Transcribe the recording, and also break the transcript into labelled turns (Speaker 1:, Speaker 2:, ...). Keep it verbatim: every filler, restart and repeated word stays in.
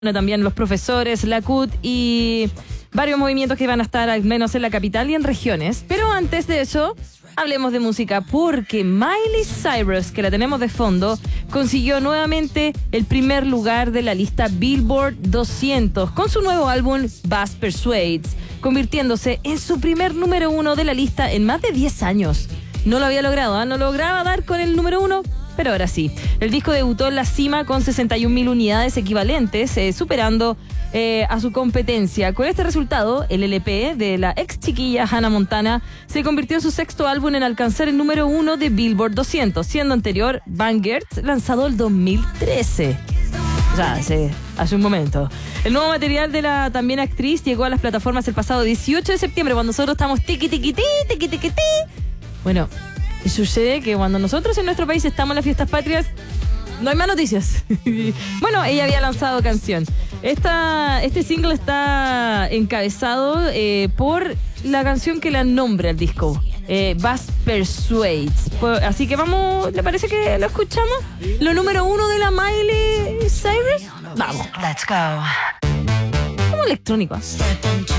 Speaker 1: También los profesores, la C U T y varios movimientos que van a estar al menos en la capital y en regiones. Pero antes de eso, hablemos de música porque Miley Cyrus, que la tenemos de fondo, consiguió nuevamente el primer lugar de la lista Billboard doscientos con su nuevo álbum Bass Persuades, convirtiéndose en su primer número uno de la lista en más de diez años. No lo había logrado, ¿eh? No lograba dar con el número uno, pero ahora sí. El disco debutó en la cima con sesenta y un mil unidades equivalentes, eh, superando eh, a su competencia. Con este resultado, el L P de la ex chiquilla Hannah Montana se convirtió en su sexto álbum en alcanzar el número uno de Billboard doscientos, siendo anterior Vanguard, lanzado el dos mil trece. O sea, hace, hace un momento. El nuevo material de la también actriz llegó a las plataformas el pasado dieciocho de septiembre, cuando nosotros estamos tiqui tiqui ti, tiqui tiqui ti. Bueno, sucede que cuando nosotros en nuestro país estamos en las fiestas patrias, no hay más noticias. Bueno, ella había lanzado canción. Esta, este single está encabezado eh, por la canción que la nombra al disco, eh, Bass Persuades. Así que vamos, ¿le parece que lo escuchamos? Lo número uno de la Miley Cyrus. Vamos.
Speaker 2: Let's go.
Speaker 1: Como electrónico.